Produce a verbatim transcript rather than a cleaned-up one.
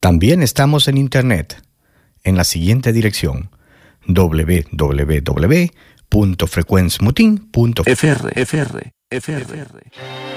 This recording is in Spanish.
También estamos en Internet, en la siguiente dirección: doble u doble u doble u punto frecuencia motín punto f r.